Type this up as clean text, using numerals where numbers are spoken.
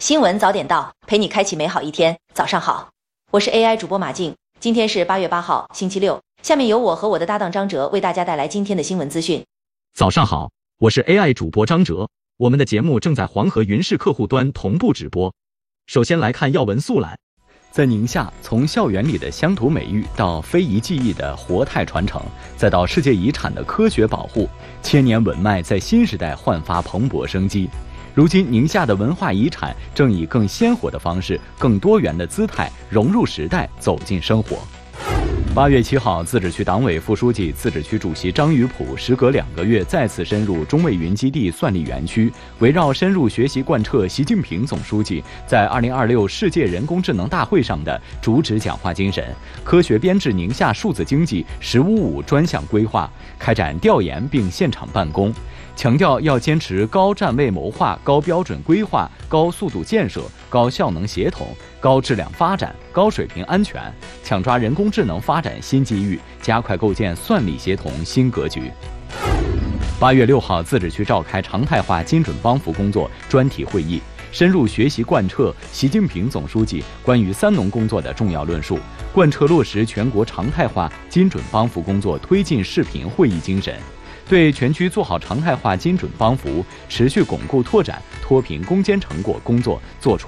新闻早点到，陪你开启美好一天。早上好，我是 AI 主播马静，今天是8月8号，星期六。下面由我和我的搭档张哲为大家带来今天的新闻资讯。 早上好，我是 AI 主播张哲，我们的节目正在黄河云视客户端同步直播。首先来看要闻速览。在宁夏，从校园里的乡土美育到非遗技艺的活态传承，再到世界遗产的科学保护，千年文脉在新时代焕发蓬勃生机。如今，宁夏的文化遗产正以更鲜活的方式、更多元的姿态融入时代，走进生活。8月7号，自治区党委副书记、自治区主席张宇普时隔2个月再次深入中卫云基地算力园区，围绕深入学习贯彻习近平总书记在2026世界人工智能大会上的主旨讲话精神，科学编制宁夏数字经济“十五五”专项规划，开展调研并现场办公。强调要坚持高站位谋划、高标准规划、高速度建设、高效能协同、高质量发展、高水平安全，抢抓人工智能发展新机遇，加快构建算力协同新格局。8月6号，自治区召开常态化精准帮扶工作专题会议，深入学习贯彻习近平总书记关于3农工作的重要论述，贯彻落实全国常态化精准帮扶工作推进视频会议精神。对全区做好常态化精准帮扶、持续巩固拓展脱贫攻坚成果工作作出